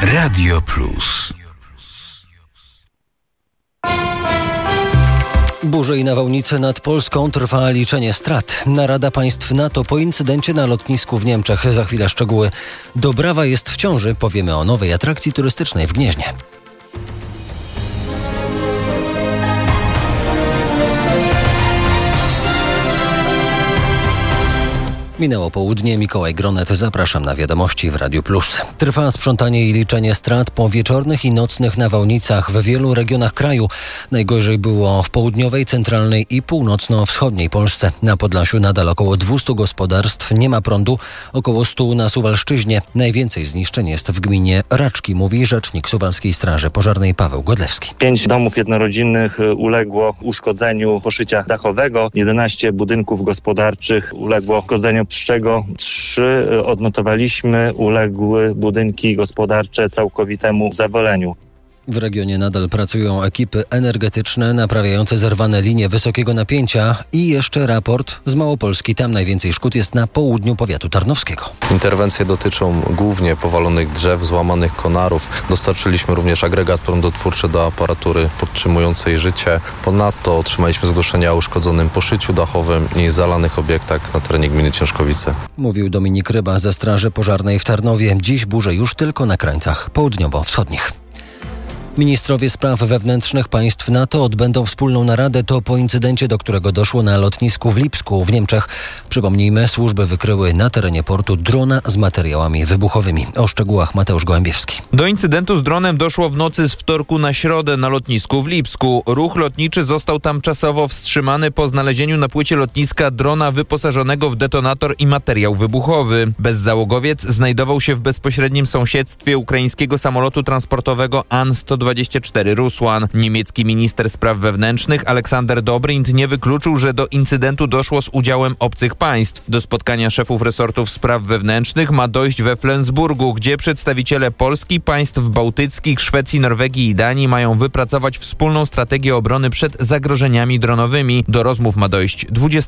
Radio Plus. Burze i nawałnice nad Polską, trwa liczenie strat. Narada państw NATO po incydencie na lotnisku w Niemczech. Za chwilę szczegóły. Dobrawa jest w ciąży. Powiemy o nowej atrakcji turystycznej w Gnieźnie. Minęło południe, Mikołaj Gronet, zapraszam na wiadomości w Radiu Plus. Trwa sprzątanie i liczenie strat po wieczornych i nocnych nawałnicach w wielu regionach kraju. Najgorzej było w południowej, centralnej i północno-wschodniej Polsce. Na Podlasiu nadal około 200 gospodarstw nie ma prądu, około 100 na Suwalszczyźnie. Najwięcej zniszczeń jest w gminie Raczki, mówi rzecznik Suwalskiej Straży Pożarnej Paweł Godlewski. 5 domów jednorodzinnych uległo uszkodzeniu poszycia dachowego, 11 budynków gospodarczych uległo uszkodzeniu, z czego 3 odnotowaliśmy uległy budynki gospodarcze całkowitemu zawaleniu. W regionie nadal pracują ekipy energetyczne naprawiające zerwane linie wysokiego napięcia i jeszcze raport z Małopolski. Tam najwięcej szkód jest na południu powiatu tarnowskiego. Interwencje dotyczą głównie powalonych drzew, złamanych konarów. Dostarczyliśmy również agregat prądotwórczy do aparatury podtrzymującej życie. Ponadto otrzymaliśmy zgłoszenia o uszkodzonym poszyciu dachowym i zalanych obiektach na terenie gminy Ciężkowice. Mówił Dominik Ryba ze Straży Pożarnej w Tarnowie. Dziś burze już tylko na krańcach południowo-wschodnich. Ministrowie spraw wewnętrznych państw NATO odbędą wspólną naradę. To po incydencie, do którego doszło na lotnisku w Lipsku w Niemczech. Przypomnijmy, służby wykryły na terenie portu drona z materiałami wybuchowymi. O szczegółach Mateusz Gołębiewski. Do incydentu z dronem doszło w nocy z wtorku na środę na lotnisku w Lipsku. Ruch lotniczy został tam czasowo wstrzymany po znalezieniu na płycie lotniska drona wyposażonego w detonator i materiał wybuchowy. Bezzałogowiec znajdował się w bezpośrednim sąsiedztwie ukraińskiego samolotu transportowego An-124 Rusłan. Niemiecki minister spraw wewnętrznych Aleksander Dobrindt nie wykluczył, że do incydentu doszło z udziałem obcych państw. Do spotkania szefów resortów spraw wewnętrznych ma dojść we Flensburgu, gdzie przedstawiciele Polski, państw bałtyckich, Szwecji, Norwegii i Danii mają wypracować wspólną strategię obrony przed zagrożeniami dronowymi. Do rozmów ma dojść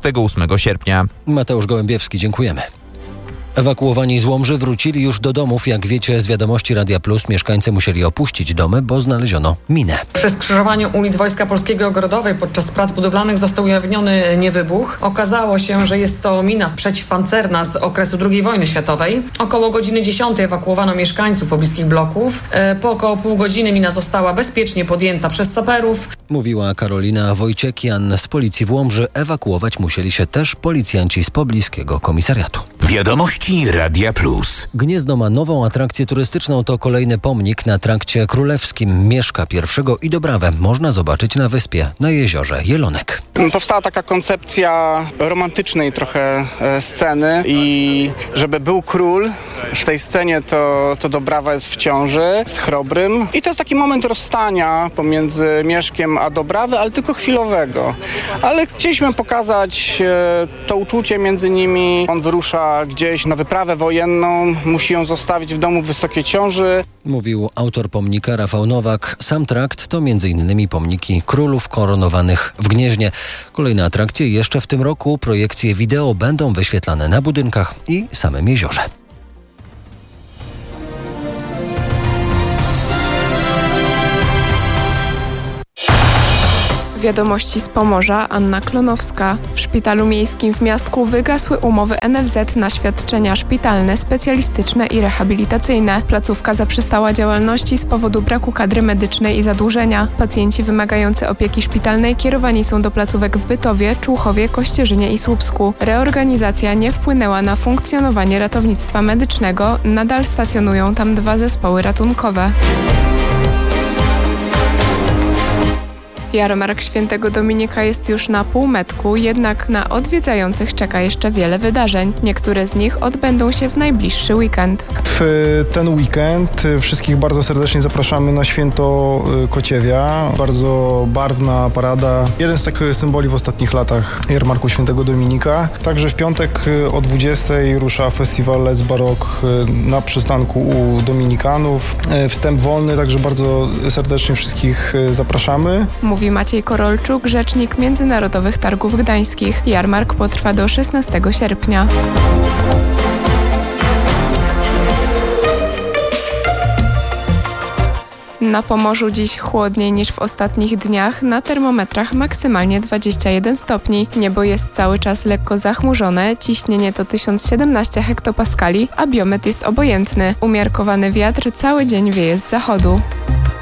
28 sierpnia. Mateusz Gołębiewski, dziękujemy. Ewakuowani z Łomży wrócili już do domów. Jak wiecie z wiadomości Radia Plus, mieszkańcy musieli opuścić domy, bo znaleziono minę. Przy skrzyżowaniu ulic Wojska Polskiego Ogrodowej podczas prac budowlanych został ujawniony niewybuch. Okazało się, że jest to mina przeciwpancerna z okresu II wojny światowej. Około godziny 10 ewakuowano mieszkańców pobliskich bloków. Po około pół godziny mina została bezpiecznie podjęta przez saperów. Mówiła Karolina Wojciekian z policji w Łomży. Ewakuować musieli się też policjanci z pobliskiego komisariatu. Wiadomości Radia Plus. Gniezno ma nową atrakcję turystyczną. To kolejny pomnik na Trakcie Królewskim. Mieszka I i Dobrawę można zobaczyć na wyspie, na jeziorze Jelonek. Powstała taka koncepcja romantycznej trochę sceny i żeby był król w tej scenie, to Dobrawa jest w ciąży z Chrobrym i to jest taki moment rozstania pomiędzy Mieszkiem a Dobrawy, ale tylko chwilowego. Ale chcieliśmy pokazać to uczucie między nimi. On wyrusza gdzieś na wyprawę wojenną, musi ją zostawić w domu w wysokiej ciąży. Mówił autor pomnika Rafał Nowak. Sam trakt to m.in. pomniki królów koronowanych w Gnieźnie. Kolejne atrakcje jeszcze w tym roku. Projekcje wideo będą wyświetlane na budynkach i samym jeziorze. Wiadomości z Pomorza, Anna Klonowska. W szpitalu miejskim w Miastku wygasły umowy NFZ na świadczenia szpitalne, specjalistyczne i rehabilitacyjne. Placówka zaprzestała działalności z powodu braku kadry medycznej i zadłużenia. Pacjenci wymagający opieki szpitalnej kierowani są do placówek w Bytowie, Człuchowie, Kościerzynie i Słupsku. Reorganizacja nie wpłynęła na funkcjonowanie ratownictwa medycznego. Nadal stacjonują tam 2 zespoły ratunkowe. Jarmark Świętego Dominika jest już na półmetku, jednak na odwiedzających czeka jeszcze wiele wydarzeń. Niektóre z nich odbędą się w najbliższy weekend. W ten weekend wszystkich bardzo serdecznie zapraszamy na Święto Kociewia. Bardzo barwna parada. Jeden z takich symboli w ostatnich latach Jarmarku Świętego Dominika. Także w piątek o 20:00 rusza festiwal Let's Baroque na przystanku u Dominikanów. Wstęp wolny, także bardzo serdecznie wszystkich zapraszamy. Mówi Maciej Korolczuk, rzecznik Międzynarodowych Targów Gdańskich. Jarmark potrwa do 16 sierpnia. Na Pomorzu dziś chłodniej niż w ostatnich dniach, na termometrach maksymalnie 21 stopni. Niebo jest cały czas lekko zachmurzone, ciśnienie to 1017 hektopaskali, a biometr jest obojętny. Umiarkowany wiatr cały dzień wieje z zachodu.